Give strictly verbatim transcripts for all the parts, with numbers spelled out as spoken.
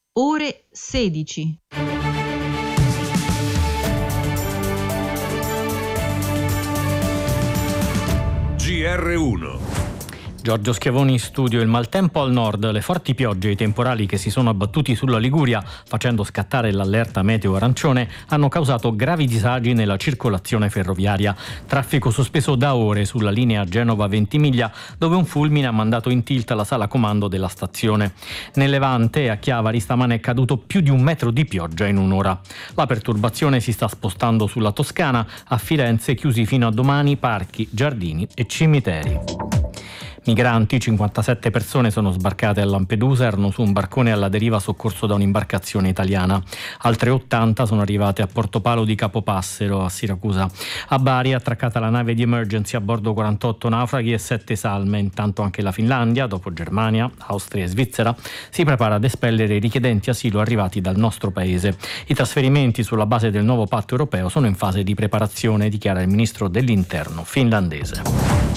ore sedici. G R uno. Giorgio Schiavoni in studio. Il maltempo al nord, le forti piogge e i temporali che si sono abbattuti sulla Liguria, facendo scattare l'allerta meteo arancione, hanno causato gravi disagi nella circolazione ferroviaria. Traffico sospeso da ore sulla linea Genova-Ventimiglia, dove un fulmine ha mandato in tilt la sala comando della stazione. Nel Levante, a Chiavari, stamane è caduto più di un metro di pioggia in un'ora. La perturbazione si sta spostando sulla Toscana. A Firenze chiusi fino a domani parchi, giardini e cimiteri. Migranti, cinquantasette persone sono sbarcate a Lampedusa, erano su un barcone alla deriva soccorso da un'imbarcazione italiana. Altre ottanta sono arrivate a Portopalo di Capopassero, a Siracusa. A Bari è attraccata la nave di emergency, a bordo quarantotto naufraghi e sette salme. Intanto anche la Finlandia, dopo Germania, Austria e Svizzera, si prepara ad espellere i richiedenti asilo arrivati dal nostro paese. I trasferimenti sulla base del nuovo patto europeo sono in fase di preparazione, dichiara il ministro dell'Interno finlandese.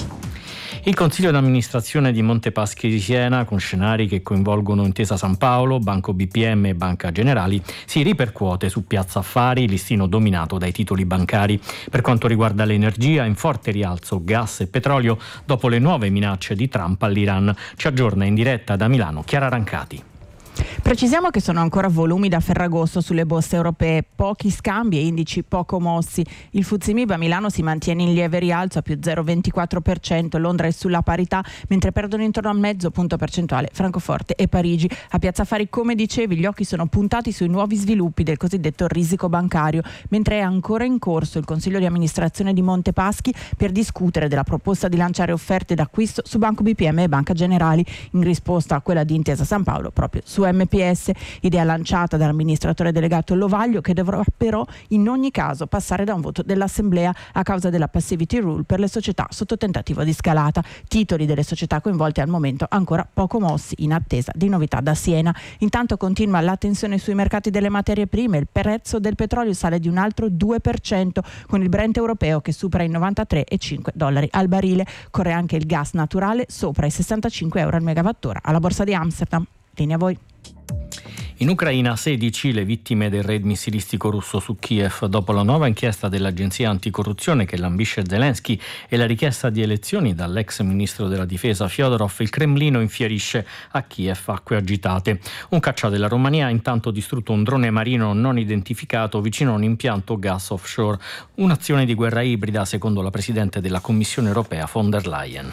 Il Consiglio d'amministrazione di Montepaschi di Siena, con scenari che coinvolgono Intesa San Paolo, Banco B P M e Banca Generali, si ripercuote su Piazza Affari, listino dominato dai titoli bancari. Per quanto riguarda l'energia, in forte rialzo gas e petrolio dopo le nuove minacce di Trump all'Iran. Ci aggiorna in diretta da Milano Chiara Rancati. Precisiamo che sono ancora volumi da Ferragosto sulle borse europee, pochi scambi e indici poco mossi. Il Fuzimib a Milano si mantiene in lieve rialzo a più zero virgola ventiquattro per cento, Londra è sulla parità, mentre perdono intorno al mezzo punto percentuale Francoforte e Parigi. A Piazza Affari, come dicevi, gli occhi sono puntati sui nuovi sviluppi del cosiddetto risico bancario, mentre è ancora in corso il Consiglio di amministrazione di Montepaschi per discutere della proposta di lanciare offerte d'acquisto su Banco B P M e Banca Generali, in risposta a quella di Intesa San Paolo proprio su M P S, idea lanciata dall'amministratore delegato Lovaglio, che dovrà però in ogni caso passare da un voto dell'Assemblea a causa della passivity rule per le società sotto tentativo di scalata. Titoli delle società coinvolte al momento ancora poco mossi, in attesa di novità da Siena. Intanto continua la tensione sui mercati delle materie prime, il prezzo del petrolio sale di un altro due per cento, con il Brent europeo che supera i novantatré virgola cinque dollari al barile. Corre anche il gas naturale sopra i sessantacinque euro al megawattora alla borsa di Amsterdam. Linea a voi. In Ucraina sedici le vittime del raid missilistico russo su Kiev dopo la nuova inchiesta dell'agenzia anticorruzione che lambisce Zelensky e la richiesta di elezioni dall'ex ministro della difesa Fyodorov. Il Cremlino infierisce a Kiev acque agitate. Un caccia della Romania ha intanto distrutto un drone marino non identificato vicino a un impianto gas offshore, un'azione di guerra ibrida secondo la presidente della Commissione europea von der Leyen.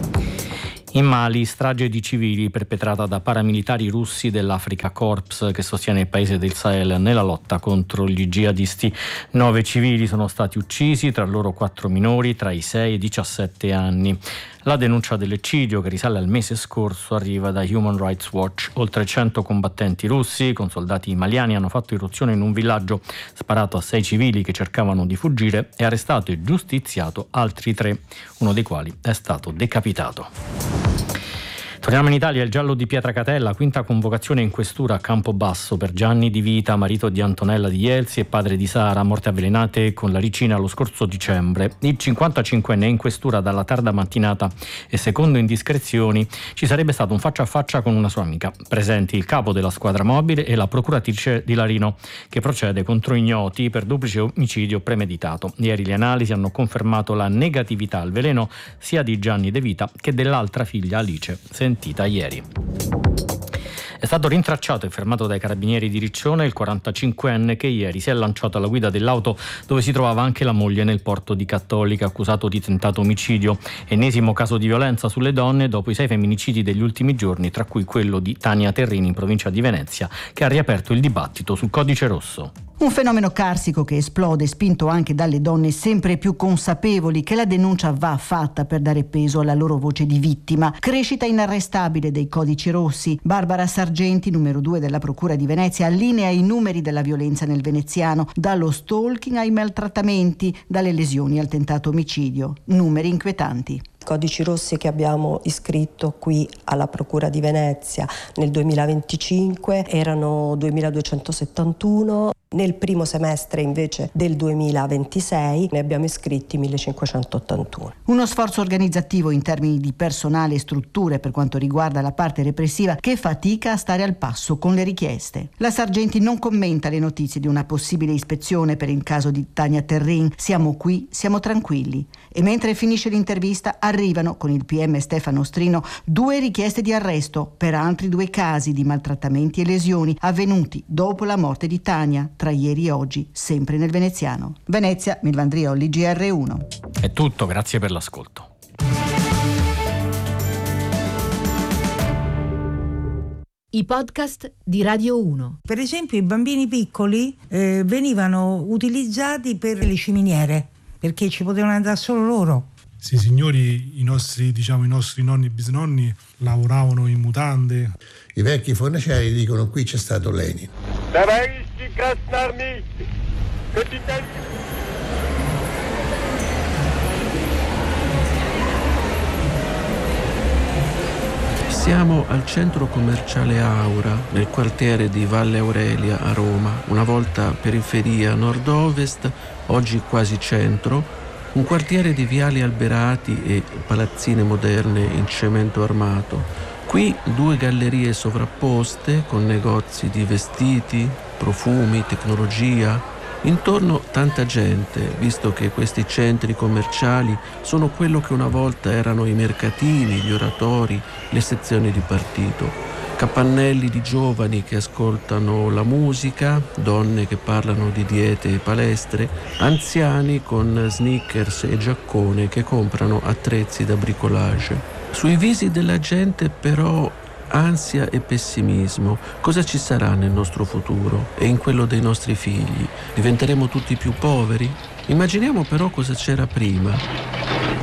In Mali, strage di civili perpetrata da paramilitari russi dell'Africa Corps, che sostiene il paese del Sahel nella lotta contro gli jihadisti. Nove civili sono stati uccisi, tra loro quattro minori tra i sei e i diciassette anni. La denuncia dell'eccidio, che risale al mese scorso, arriva da Human Rights Watch. Oltre cento combattenti russi con soldati maliani hanno fatto irruzione in un villaggio, sparato a sei civili che cercavano di fuggire e arrestato e giustiziato altri tre, uno dei quali è stato decapitato. Torniamo in Italia. Il giallo di Pietracatella, quinta convocazione in questura a Campobasso per Gianni Di Vita, marito di Antonella Di Jelzi e padre di Sara, morte avvelenate con la ricina lo scorso dicembre. Il cinquantacinquenne è in questura dalla tarda mattinata e secondo indiscrezioni ci sarebbe stato un faccia a faccia con una sua amica. Presenti il capo della squadra mobile e la procuratrice di Larino, che procede contro ignoti per duplice omicidio premeditato. Ieri le analisi hanno confermato la negatività al veleno sia di Gianni De Vita che dell'altra figlia Alice, sentita ieri. È stato rintracciato e fermato dai carabinieri di Riccione il quarantacinquenne che ieri si è lanciato alla guida dell'auto dove si trovava anche la moglie nel porto di Cattolica, accusato di tentato omicidio. Ennesimo caso di violenza sulle donne dopo i sei femminicidi degli ultimi giorni, tra cui quello di Tania Terrini in provincia di Venezia, che ha riaperto il dibattito sul codice rosso. Un fenomeno carsico che esplode, spinto anche dalle donne sempre più consapevoli che la denuncia va fatta per dare peso alla loro voce di vittima. Crescita inarrestabile dei codici rossi. Barbara Sargenti, numero due della Procura di Venezia, allinea i numeri della violenza nel veneziano, dallo stalking ai maltrattamenti, dalle lesioni al tentato omicidio. Numeri inquietanti. Codici rossi che abbiamo iscritto qui alla Procura di Venezia nel duemilaventicinque erano duemiladuecentosettantuno. Nel primo semestre invece del duemilaventisei ne abbiamo iscritti millecinquecentottantuno. Uno sforzo organizzativo in termini di personale e strutture per quanto riguarda la parte repressiva che fatica a stare al passo con le richieste. La Sargenti non commenta le notizie di una possibile ispezione per il caso di Tania Terrin. Siamo qui, siamo tranquilli. E mentre finisce l'intervista arrivano con il P M Stefano Ostrino due richieste di arresto per altri due casi di maltrattamenti e lesioni avvenuti dopo la morte di Tania, tra ieri e oggi, sempre nel veneziano. Venezia, Milvan Driolli, G R uno. È tutto, grazie per l'ascolto. I podcast di Radio uno. Per esempio i bambini piccoli eh, venivano utilizzati per le ciminiere, perché ci potevano andare solo loro. Sì, signori, i nostri, diciamo, i nostri nonni e bisnonni lavoravano in mutande. I vecchi fornaciari dicono: qui c'è stato Lenin. Siamo al centro commerciale Aura, nel quartiere di Valle Aurelia a Roma, una volta periferia nord-ovest, oggi quasi centro, un quartiere di viali alberati e palazzine moderne in cemento armato. Qui due gallerie sovrapposte con negozi di vestiti, profumi, tecnologia. Intorno tanta gente, visto che questi centri commerciali sono quello che una volta erano i mercatini, gli oratori, le sezioni di partito. Capannelli di giovani che ascoltano la musica, donne che parlano di diete e palestre, anziani con sneakers e giaccone che comprano attrezzi da bricolage. Sui visi della gente però ansia e pessimismo. Cosa ci sarà nel nostro futuro e in quello dei nostri figli? Diventeremo tutti più poveri? Immaginiamo però cosa c'era prima.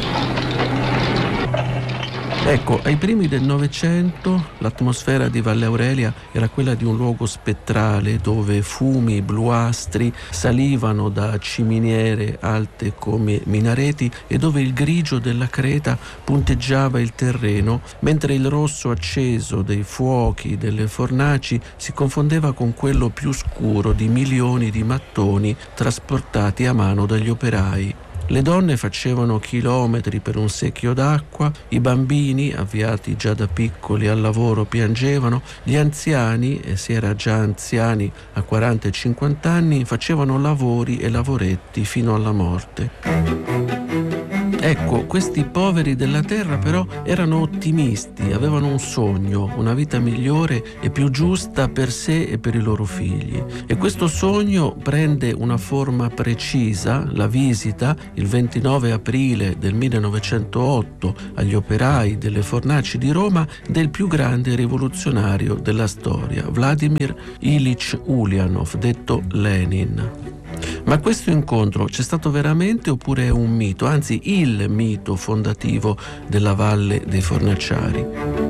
Ecco, ai primi del Novecento l'atmosfera di Valle Aurelia era quella di un luogo spettrale dove fumi bluastri salivano da ciminiere alte come minareti e dove il grigio della creta punteggiava il terreno, mentre il rosso acceso dei fuochi delle fornaci si confondeva con quello più scuro di milioni di mattoni trasportati a mano dagli operai. Le donne facevano chilometri per un secchio d'acqua, i bambini, avviati già da piccoli al lavoro, piangevano, gli anziani, e si era già anziani a quaranta e cinquanta anni, facevano lavori e lavoretti fino alla morte. Ecco, questi poveri della terra però erano ottimisti, avevano un sogno, una vita migliore e più giusta per sé e per i loro figli. E questo sogno prende una forma precisa, la visita, il ventinove aprile del millenovecentootto, agli operai delle fornaci di Roma, del più grande rivoluzionario della storia, Vladimir Ilich Ulyanov, detto Lenin. Ma questo incontro c'è stato veramente oppure è un mito, anzi il mito fondativo della Valle dei Fornaciari?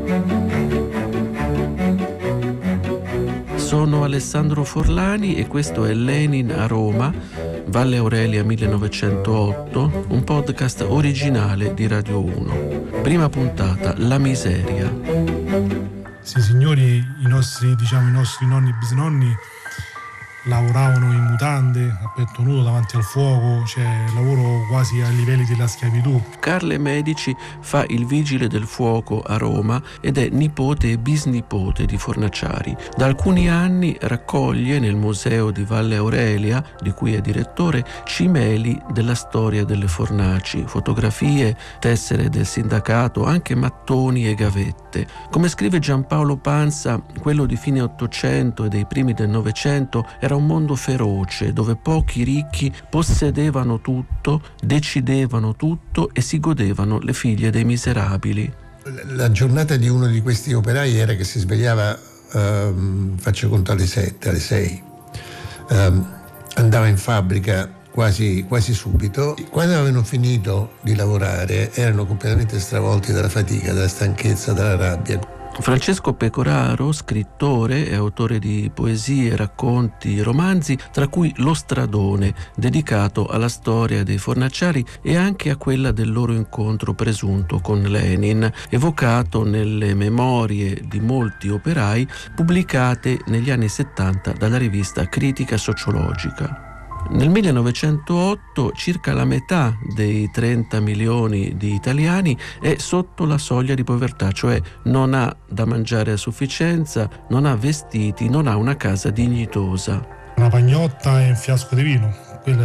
Sono Alessandro Forlani e questo è Lenin a Roma, Valle Aurelia millenovecentootto, un podcast originale di Radio uno. Prima puntata, La miseria. Sì, signori, i nostri, diciamo, i nostri nonni e bisnonni lavoravano in mutande, a petto nudo davanti al fuoco, cioè lavoro quasi ai livelli della schiavitù. Carle Medici fa il vigile del fuoco a Roma ed è nipote e bisnipote di Fornaciari. Da alcuni anni raccoglie nel museo di Valle Aurelia, di cui è direttore, cimeli della storia delle fornaci, fotografie, tessere del sindacato, anche mattoni e gavette. Come scrive Giampaolo Pansa, quello di fine Ottocento e dei primi del Novecento era un mondo feroce dove pochi ricchi possedevano tutto, decidevano tutto e si godevano le figlie dei miserabili. La giornata di uno di questi operai era che si svegliava, um, faccio conto, alle sette, alle sei, um, andava in fabbrica quasi, quasi subito. Quando avevano finito di lavorare erano completamente stravolti dalla fatica, dalla stanchezza, dalla rabbia. Francesco Pecoraro, scrittore e autore di poesie, racconti, romanzi, tra cui Lo Stradone, dedicato alla storia dei Fornaciari e anche a quella del loro incontro presunto con Lenin, evocato nelle memorie di molti operai pubblicate negli anni settanta dalla rivista Critica Sociologica. Nel millenovecentootto circa la metà dei trenta milioni di italiani è sotto la soglia di povertà, cioè non ha da mangiare a sufficienza, non ha vestiti, non ha una casa dignitosa. Una pagnotta e un fiasco di vino, quello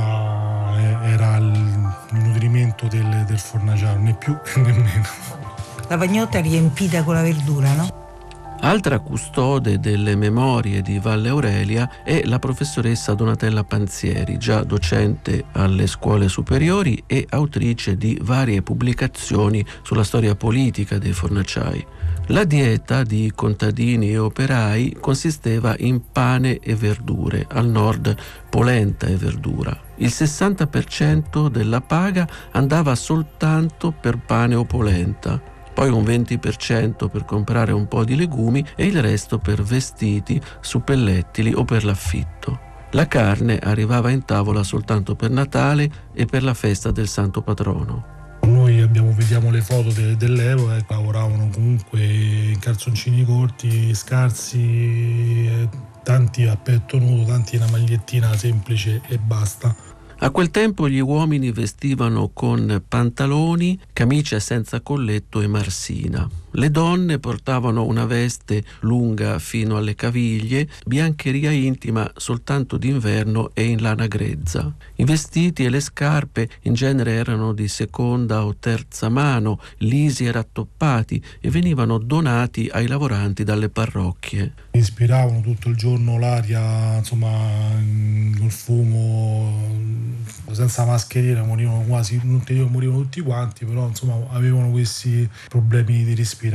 era, era il nutrimento del, del fornaciaro, né più né meno. La pagnotta riempita con la verdura, no? Altra custode delle memorie di Valle Aurelia è la professoressa Donatella Panzieri, già docente alle scuole superiori e autrice di varie pubblicazioni sulla storia politica dei fornaciai. La dieta di contadini e operai consisteva in pane e verdure, al nord polenta e verdura. Il sessanta per cento della paga andava soltanto per pane o polenta, poi un venti per cento per comprare un po' di legumi e il resto per vestiti, suppellettili o per l'affitto. La carne arrivava in tavola soltanto per Natale e per la festa del Santo Patrono. Noi abbiamo, vediamo le foto de, dell'epoca, eh, lavoravano comunque in calzoncini corti, scarsi, eh, tanti a petto nudo, tanti una magliettina semplice e basta. A quel tempo gli uomini vestivano con pantaloni, camicia senza colletto e marsina. Le donne portavano una veste lunga fino alle caviglie, biancheria intima soltanto d'inverno e in lana grezza. I vestiti e le scarpe in genere erano di seconda o terza mano, lisi e rattoppati, e venivano donati ai lavoranti dalle parrocchie. Ispiravano tutto il giorno l'aria, insomma, col fumo, senza mascherina, morivano quasi, non ti dico morivano tutti quanti, però insomma avevano questi problemi di respiratori.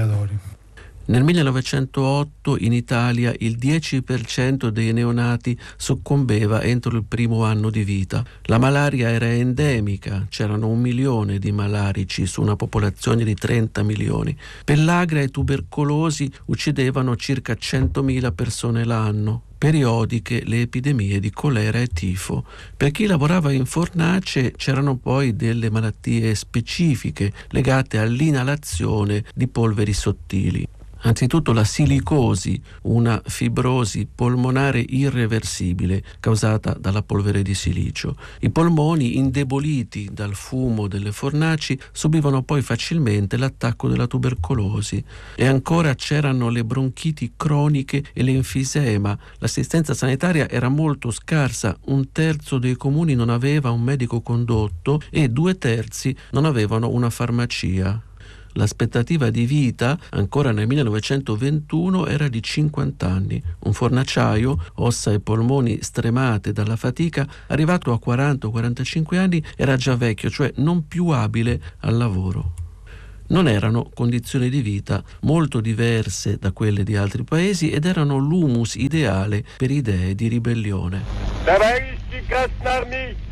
Nel millenovecentootto in Italia il dieci per cento dei neonati soccombeva entro il primo anno di vita. La malaria era endemica, c'erano un milione di malarici su una popolazione di trenta milioni. Pellagra e tubercolosi uccidevano circa centomila persone l'anno. Periodiche le epidemie di colera e tifo. Per chi lavorava in fornace c'erano poi delle malattie specifiche legate all'inalazione di polveri sottili. Anzitutto la silicosi, una fibrosi polmonare irreversibile causata dalla polvere di silicio. I polmoni, indeboliti dal fumo delle fornaci, subivano poi facilmente l'attacco della tubercolosi. E ancora c'erano le bronchiti croniche e l'enfisema. L'assistenza sanitaria era molto scarsa, un terzo dei comuni non aveva un medico condotto e due terzi non avevano una farmacia. L'aspettativa di vita, ancora nel millenovecentoventuno, era di cinquanta anni. Un fornaciaio, ossa e polmoni stremate dalla fatica, arrivato a quaranta o quarantacinque anni, era già vecchio, cioè non più abile al lavoro. Non erano condizioni di vita molto diverse da quelle di altri paesi ed erano l'humus ideale per idee di ribellione. Товарищи красноармейцы,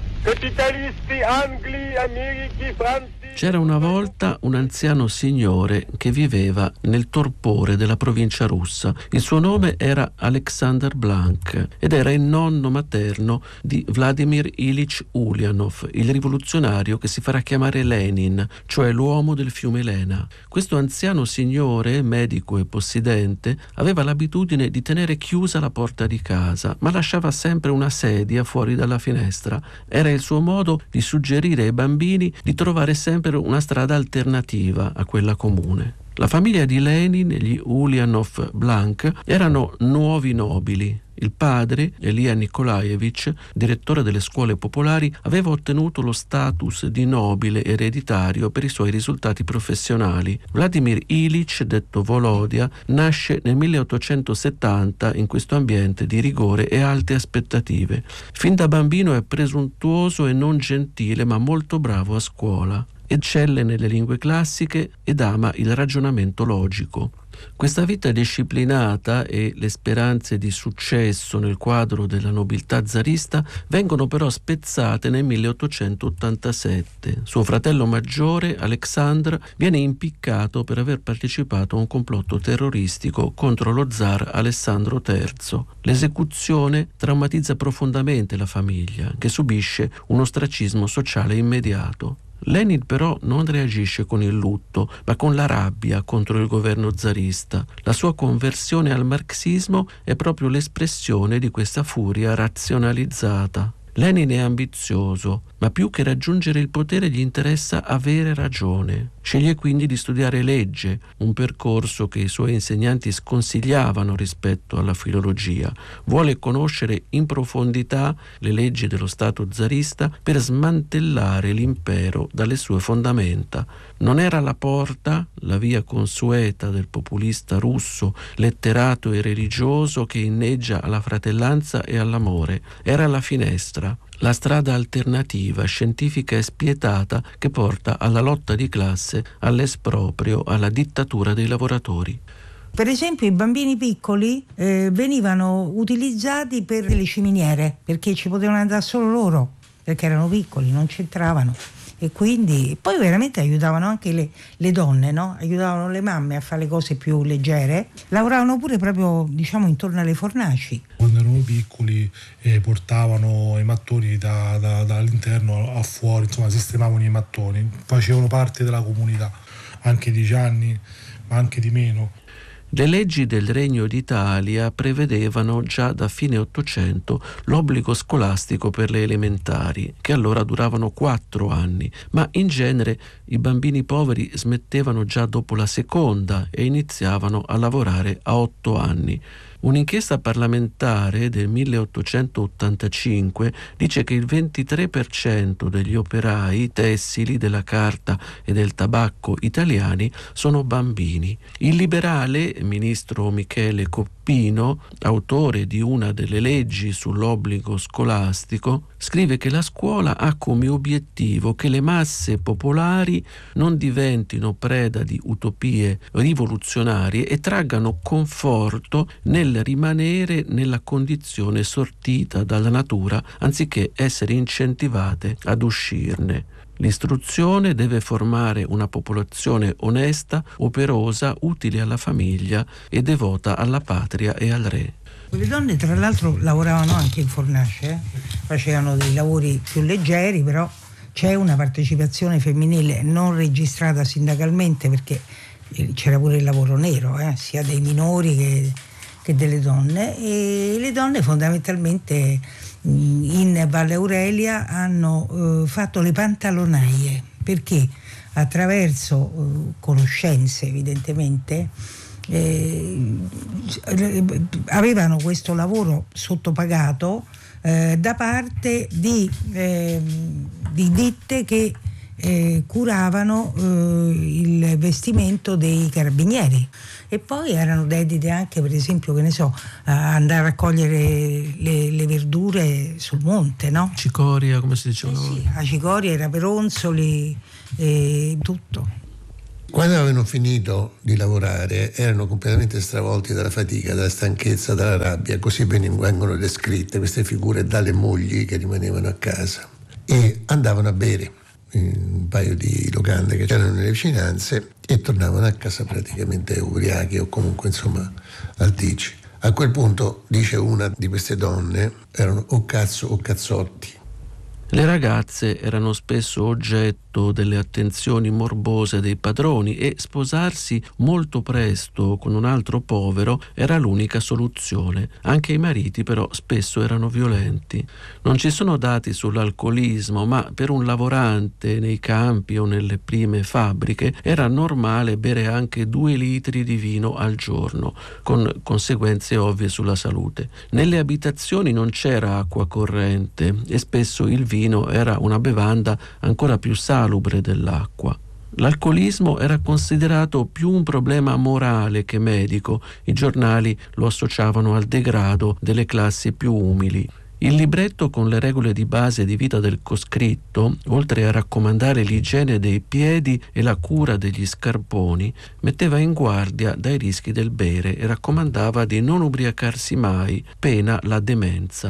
капиталисты Англии, Америки, Франции. C'era una volta un anziano signore che viveva nel torpore della provincia russa. Il suo nome era Alexander Blank ed era il nonno materno di Vladimir Ilich Ulyanov, il rivoluzionario che si farà chiamare Lenin, cioè l'uomo del fiume Lena. Questo anziano signore, medico e possidente, aveva l'abitudine di tenere chiusa la porta di casa, ma lasciava sempre una sedia fuori dalla finestra. Era il suo modo di suggerire ai bambini di trovare sempre una strada alternativa a quella comune. La famiglia di Lenin, gli Ulyanov Blank, erano nuovi nobili. Il padre, Elia Nikolaevich, direttore delle scuole popolari, aveva ottenuto lo status di nobile ereditario per i suoi risultati professionali. Vladimir Ilich, detto Volodia, nasce nel milleottocentosettanta in questo ambiente di rigore e alte aspettative. Fin da bambino è presuntuoso e non gentile, ma molto bravo a scuola. Eccelle nelle lingue classiche ed ama il ragionamento logico. Questa vita disciplinata e le speranze di successo nel quadro della nobiltà zarista vengono però spezzate nel milleottocentottantasette. Suo fratello maggiore, Aleksandr, viene impiccato per aver partecipato a un complotto terroristico contro lo zar Alessandro terzo. L'esecuzione traumatizza profondamente la famiglia, che subisce un ostracismo sociale immediato. Lenin però non reagisce con il lutto, ma con la rabbia contro il governo zarista. La sua conversione al marxismo è proprio l'espressione di questa furia razionalizzata. Lenin è ambizioso, ma più che raggiungere il potere gli interessa avere ragione. Sceglie quindi di studiare legge, un percorso che i suoi insegnanti sconsigliavano rispetto alla filologia. Vuole conoscere in profondità le leggi dello Stato zarista per smantellare l'impero dalle sue fondamenta. Non era la porta, la via consueta del populista russo, letterato e religioso che inneggia alla fratellanza e all'amore. Era la finestra, la strada alternativa, scientifica e spietata che porta alla lotta di classe, all'esproprio, alla dittatura dei lavoratori. Per esempio i bambini piccoli eh, venivano utilizzati per le ciminiere, perché ci potevano andare solo loro, perché erano piccoli, non c'entravano. E quindi poi veramente aiutavano anche le, le donne, no? Aiutavano le mamme a fare le cose più leggere. Lavoravano pure proprio, diciamo, intorno alle fornaci. Quando erano piccoli eh, portavano i mattoni da, da, dall'interno a fuori, insomma sistemavano i mattoni, facevano parte della comunità, anche dieci anni, ma anche di meno. Le leggi del Regno d'Italia prevedevano già da fine Ottocento l'obbligo scolastico per le elementari, che allora duravano quattro anni, ma in genere i bambini poveri smettevano già dopo la seconda e iniziavano a lavorare a otto anni. Un'inchiesta parlamentare del milleottocentottantacinque dice che il ventitré per cento degli operai tessili, della carta e del tabacco italiani sono bambini. Il liberale ministro Michele Coppino, autore di una delle leggi sull'obbligo scolastico, scrive che la scuola ha come obiettivo che le masse popolari non diventino preda di utopie rivoluzionarie e traggano conforto nel rimanere nella condizione sortita dalla natura anziché essere incentivate ad uscirne. L'istruzione deve formare una popolazione onesta, operosa, utile alla famiglia e devota alla patria e al re. Le donne tra l'altro lavoravano anche in fornace, eh? Facevano dei lavori più leggeri, però c'è una partecipazione femminile non registrata sindacalmente, perché c'era pure il lavoro nero, eh? Sia dei minori che, che delle donne, e le donne fondamentalmente in Valle Aurelia hanno eh, fatto le pantalonaie, perché attraverso eh, conoscenze evidentemente eh, avevano questo lavoro sottopagato eh, da parte di, eh, di ditte che eh, curavano eh, il vestimento dei carabinieri, e poi erano dedite anche, per esempio, che ne so, a andare a raccogliere le, le verdure sul monte, no? Cicoria, come si diceva? Eh sì, la cicoria era peronzoli e tutto. Quando avevano finito di lavorare erano completamente stravolti dalla fatica, dalla stanchezza, dalla rabbia. Così vengono descritte queste figure dalle mogli che rimanevano a casa e andavano a bere in un paio di locande che c'erano nelle vicinanze e tornavano a casa praticamente ubriachi o comunque insomma alticci. A quel punto, dice una di queste donne, erano o cazzo o cazzotti. Le ragazze erano spesso oggetto delle attenzioni morbose dei padroni e sposarsi molto presto con un altro povero era l'unica soluzione. Anche i mariti però spesso erano violenti. Non ci sono dati sull'alcolismo, ma per un lavorante nei campi o nelle prime fabbriche era normale bere anche due litri di vino al giorno, con conseguenze ovvie sulla salute. Nelle abitazioni non c'era acqua corrente e spesso il vino era una bevanda ancora più salubre dell'acqua. L'alcolismo era considerato più un problema morale che medico. I giornali lo associavano al degrado delle classi più umili. Il libretto, con le regole di base di vita del coscritto, oltre a raccomandare l'igiene dei piedi e la cura degli scarponi, metteva in guardia dai rischi del bere e raccomandava di non ubriacarsi mai, pena la demenza.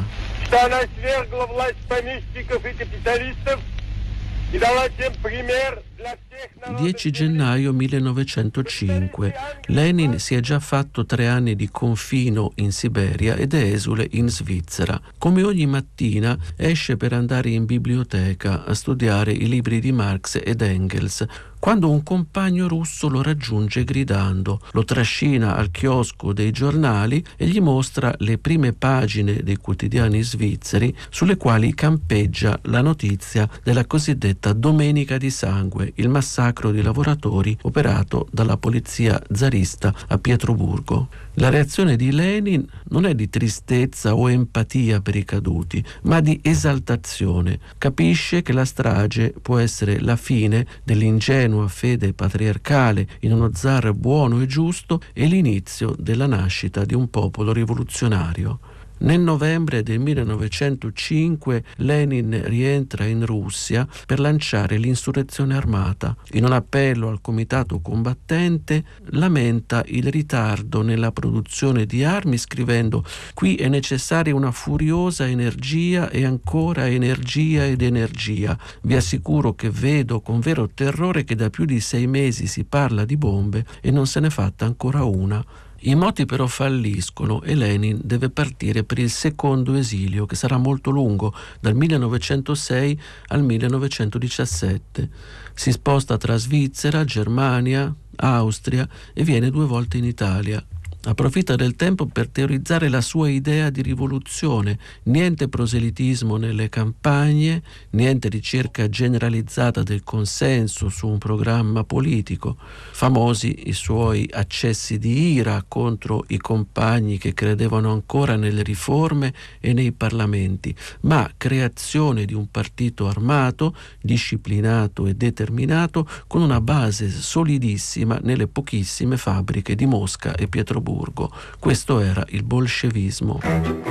dieci gennaio millenovecentocinque. Lenin si è già fatto tre anni di confino in Siberia ed è esule in Svizzera. Come ogni mattina esce per andare in biblioteca a studiare i libri di Marx ed Engels, quando un compagno russo lo raggiunge gridando, lo trascina al chiosco dei giornali e gli mostra le prime pagine dei quotidiani svizzeri sulle quali campeggia la notizia della cosiddetta Domenica di Sangue, il massacro di lavoratori operato dalla polizia zarista a Pietroburgo. La reazione di Lenin non è di tristezza o empatia per i caduti, ma di esaltazione. Capisce che la strage può essere la fine dell'ingenua fede patriarcale in uno zar buono e giusto e l'inizio della nascita di un popolo rivoluzionario. Nel novembre del millenovecentocinque Lenin rientra in Russia per lanciare l'insurrezione armata. In un appello al comitato combattente lamenta il ritardo nella produzione di armi scrivendo: «Qui è necessaria una furiosa energia e ancora energia ed energia. Vi assicuro che vedo con vero terrore che da più di sei mesi si parla di bombe e non se n'è fatta ancora una». I moti però falliscono e Lenin deve partire per il secondo esilio, che sarà molto lungo, dal millenovecentosei al millenovecentodiciassette. Si sposta tra Svizzera, Germania, Austria e viene due volte in Italia. Approfitta del tempo per teorizzare la sua idea di rivoluzione. Niente proselitismo nelle campagne, niente ricerca generalizzata del consenso su un programma politico. Famosi i suoi accessi di ira contro i compagni che credevano ancora nelle riforme e nei parlamenti, ma creazione di un partito armato, disciplinato e determinato, con una base solidissima nelle pochissime fabbriche di Mosca e Pietroburgo. Questo era il bolscevismo.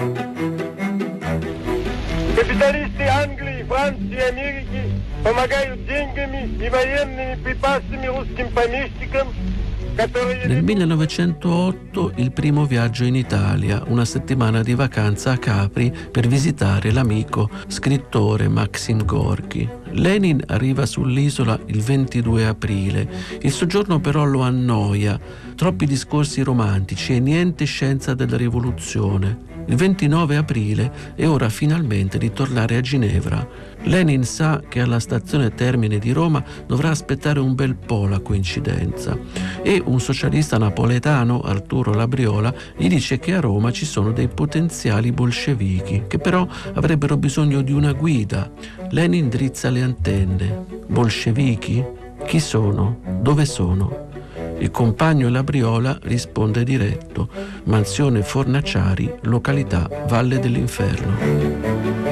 Capitalisti Англии, Франции и Америки помогают деньгами и военными припасами русским помещикам. Nel millenovecentootto il primo viaggio in Italia, una settimana di vacanza a Capri per visitare l'amico scrittore Maxim Gorky. Lenin arriva sull'isola il ventidue aprile. Il soggiorno però lo annoia, troppi discorsi romantici e niente scienza della rivoluzione. Il ventinove aprile è ora finalmente di tornare a Ginevra. Lenin sa che alla stazione Termine di Roma dovrà aspettare un bel po' la coincidenza e un socialista napoletano, Arturo Labriola, gli dice che a Roma ci sono dei potenziali bolscevichi che però avrebbero bisogno di una guida. Lenin drizza le antenne. Bolscevichi? Chi sono? Dove sono? Il compagno Labriola risponde diretto: Mansione Fornaciari, località Valle dell'Inferno.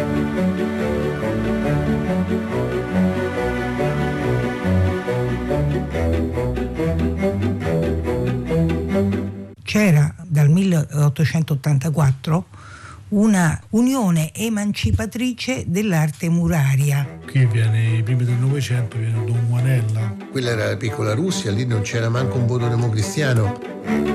C'era dal milleottocentottantaquattro una unione emancipatrice dell'arte muraria. Qui viene i primi del Novecento, viene Don Juanella. Quella era la piccola Russia, lì non c'era manco un voto democristiano.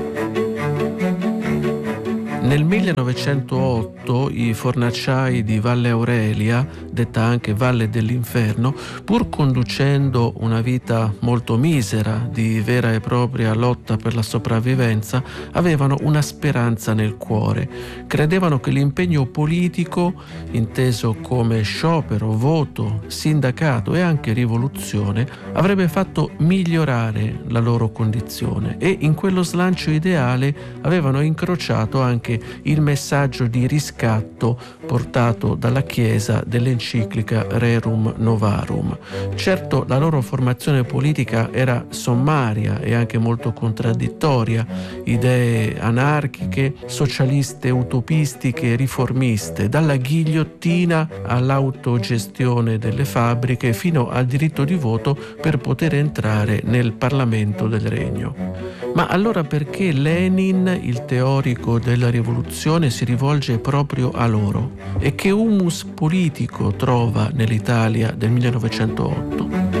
Nel millenovecentootto i fornacciai di Valle Aurelia, detta anche Valle dell'Inferno, pur conducendo una vita molto misera di vera e propria lotta per la sopravvivenza, avevano una speranza nel cuore. Credevano che l'impegno politico, inteso come sciopero, voto, sindacato e anche rivoluzione, avrebbe fatto migliorare la loro condizione e in quello slancio ideale avevano incrociato anche il messaggio di riscatto portato dalla Chiesa dell'enciclica Rerum Novarum. Certo, la loro formazione politica era sommaria e anche molto contraddittoria, idee anarchiche, socialiste, utopistiche, riformiste, dalla ghigliottina all'autogestione delle fabbriche fino al diritto di voto per poter entrare nel Parlamento del Regno. Ma allora perché Lenin, il teorico della rivoluzione rivoluzione si rivolge proprio a loro. E che humus politico trova nell'Italia del millenovecentootto?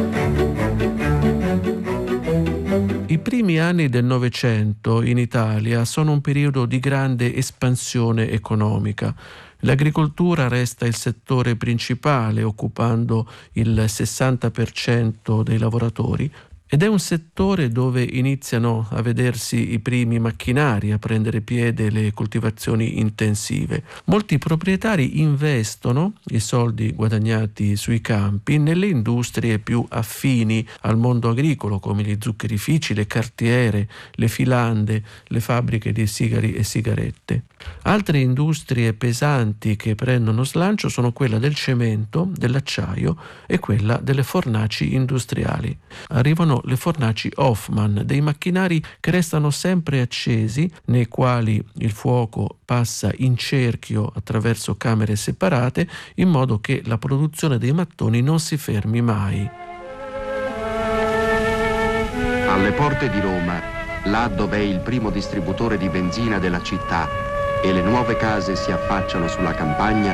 I primi anni del Novecento in Italia sono un periodo di grande espansione economica. L'agricoltura resta il settore principale, occupando il sessanta per cento dei lavoratori, ed è un settore dove iniziano a vedersi i primi macchinari, a prendere piede le coltivazioni intensive. Molti proprietari investono i soldi guadagnati sui campi nelle industrie più affini al mondo agricolo, come gli zuccherifici, le cartiere, le filande, le fabbriche di sigari e sigarette. Altre industrie pesanti che prendono slancio sono quella del cemento, dell'acciaio e quella delle fornaci industriali. Arrivano le fornaci Hoffman, dei macchinari che restano sempre accesi, nei quali il fuoco passa in cerchio attraverso camere separate, in modo che la produzione dei mattoni non si fermi mai. Alle porte di Roma, là dove è il primo distributore di benzina della città e le nuove case si affacciano sulla campagna,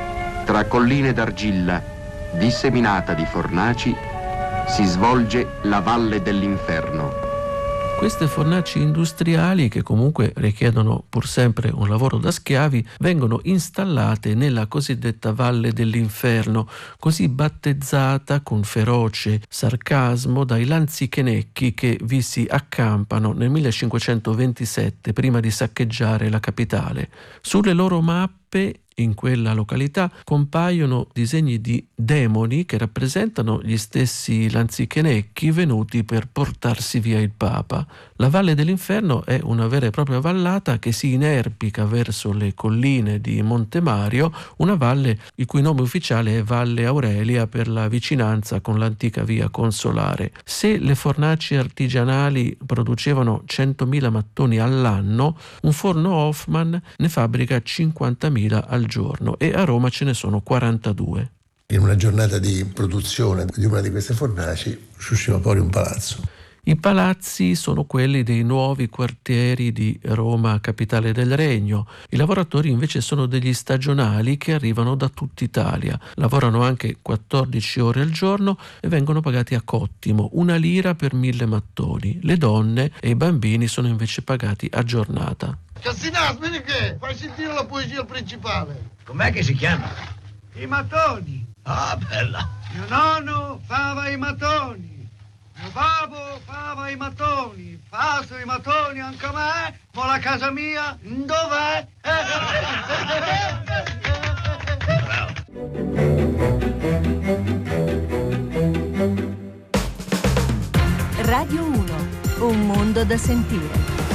tra colline d'argilla disseminata di fornaci, si svolge la Valle dell'Inferno. Queste fornaci industriali, che comunque richiedono pur sempre un lavoro da schiavi, vengono installate nella cosiddetta Valle dell'Inferno, così battezzata con feroce sarcasmo dai lanzichenecchi che vi si accampano nel millecinquecentoventisette prima di saccheggiare la capitale. Sulle loro mappe in quella località compaiono disegni di demoni che rappresentano gli stessi lanzichenecchi venuti per portarsi via il Papa. La Valle dell'Inferno è una vera e propria vallata che si inerpica verso le colline di Monte Mario, una valle il cui nome ufficiale è Valle Aurelia per la vicinanza con l'antica via Consolare. Se le fornaci artigianali producevano centomila mattoni all'anno, un forno Hoffman ne fabbrica cinquantamila al giorno e a Roma ce ne sono quarantadue. In una giornata di produzione di una di queste fornaci usciva fuori un palazzo. I palazzi sono quelli dei nuovi quartieri di Roma, capitale del regno. I lavoratori invece sono degli stagionali che arrivano da tutta Italia. Lavorano anche quattordici ore al giorno e vengono pagati a cottimo, una lira per mille mattoni. Le donne e i bambini sono invece pagati a giornata. Cassinà, vedi che? Fai sentire la poesia principale. Com'è che si chiama? I mattoni. Ah, bella. Mio nonno fava i mattoni. Mio babbo fava i mattoni. Faccio i mattoni anche a me. Ma la casa mia dov'è? Radio uno, un mondo da sentire.